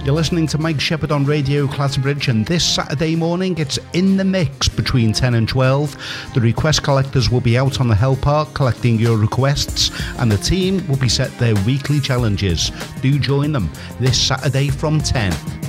You're listening to Mike Shepherd on Radio Clatterbridge, and this Saturday morning it's In the Mix between 10 and 12. The request collectors will be out on the Hell Park collecting your requests, and the team will be set their weekly challenges. Do join them this Saturday from 10.